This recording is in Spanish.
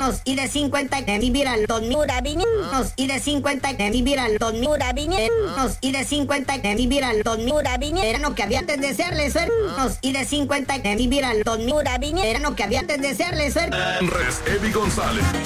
y de 50 que vivir al 2000 y de 50 que vivir al 2000 y de 50 que vivir al 2000 era lo que había antes de desearle suerte y de 50 que vivir al 2000 era lo que había antes de desearle suerte. Eddie González.